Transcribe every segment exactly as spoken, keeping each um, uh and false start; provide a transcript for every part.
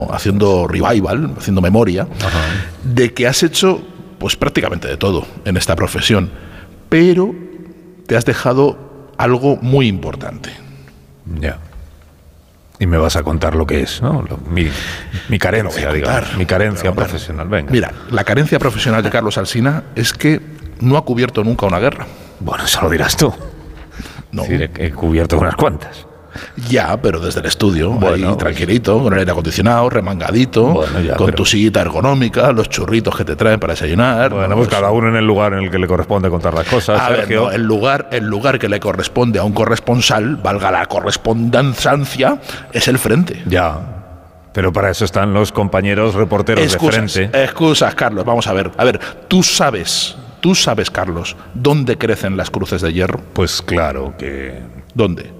haciendo revival, haciendo memoria, Ajá. de que has hecho pues prácticamente de todo en esta profesión, pero te has dejado algo muy importante. Ya. Y me vas a contar lo que es, ¿no? Lo, mi, mi carencia, digamos, mi carencia profesional. Venga. Mira, la carencia profesional de Carlos Alsina es que no ha cubierto nunca una guerra. Bueno, eso lo dirás tú. No. Es decir, he, he cubierto unas cuantas. Ya, pero desde el estudio, bueno, ahí tranquilito, con el aire acondicionado, remangadito, bueno, ya, con pero... tu sillita ergonómica, los churritos que te traen para desayunar. Bueno, pues cada uno en el lugar en el que le corresponde contar las cosas. A ver, no, el lugar, el lugar que le corresponde a un corresponsal, valga la correspondencia, es el frente. Ya. Pero para eso están los compañeros reporteros excusas, de frente. Excusas, Carlos, vamos a ver. A ver, tú sabes, tú sabes, Carlos, ¿dónde crecen las cruces de hierro? Pues claro que... ¿Dónde?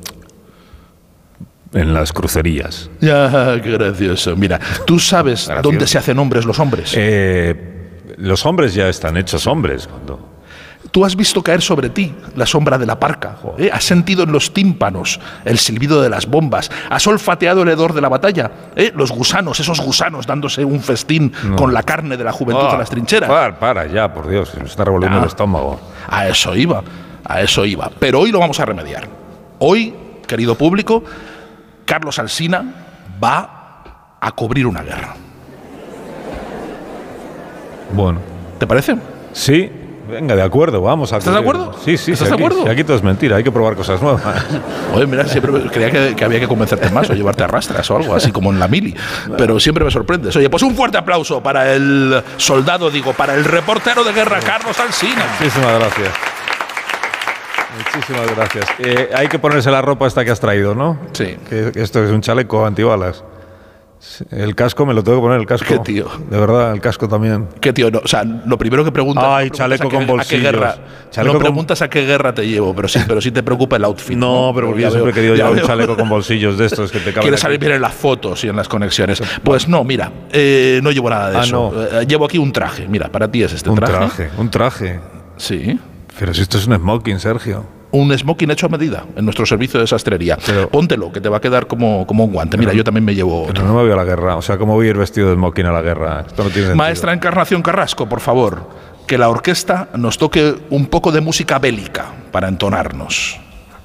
En las crucerías. Ya, qué gracioso. Mira, ¿tú sabes Gracioso. dónde se hacen hombres los hombres? Eh, los hombres ya están hechos hombres. Cuando... Tú has visto caer sobre ti la sombra de la parca, ¿eh? Has sentido en los tímpanos el silbido de las bombas, has olfateado el hedor de la batalla, ¿eh? Los gusanos, esos gusanos dándose un festín no. con la carne de la juventud oh, en las trincheras. Para, para, ya, por Dios, se me está revolviendo ah, el estómago. A eso iba, a eso iba. Pero hoy lo vamos a remediar. Hoy, querido público, Carlos Alsina va a cubrir una guerra. Bueno. ¿Te parece? Sí. Venga, de acuerdo, vamos a... ¿Estás de acuerdo? Sí, sí. ¿Estás sí, de aquí, acuerdo? Aquí todo es mentira, hay que probar cosas nuevas. Oye, mira, siempre creía que, que había que convencerte más o llevarte a rastras o algo, así como en la mili. Pero siempre me sorprendes. Oye, pues un fuerte aplauso para el soldado, digo, para el reportero de guerra, Carlos Alsina. Muchísimas gracias. Muchísimas gracias. Eh, hay que ponerse la ropa esta que has traído, ¿no? Sí. Que, que esto es un chaleco antibalas. El casco me lo tengo que poner, el casco. ¿Qué tío? De verdad, el casco también. ¿Qué tío? No, o sea, lo primero que preguntas... Ay, no chaleco qué, con bolsillos. A qué guerra, chaleco no con... preguntas a qué guerra te llevo, pero sí, pero sí te preocupa el outfit. No, ¿no? pero porque ya yo siempre he querido ya llevar veo. un chaleco con bolsillos de estos que te caben. Quieres salir bien en las fotos y en las conexiones. Pues no, mira, eh, no llevo nada de ah, eso. No. Eh, llevo aquí un traje. Mira, para ti es este un traje. Un traje, un traje. Sí. Pero si esto es un smoking, Sergio. Un smoking hecho a medida en nuestro servicio de sastrería. Pero, Póntelo, que te va a quedar como, como un guante. Mira, pero, yo también me llevo otro. Pero no me voy a la guerra. O sea, ¿cómo voy a ir vestido de smoking a la guerra? Esto no tiene sentido. Maestra Encarnación Carrasco, por favor, que la orquesta nos toque un poco de música bélica para entonarnos.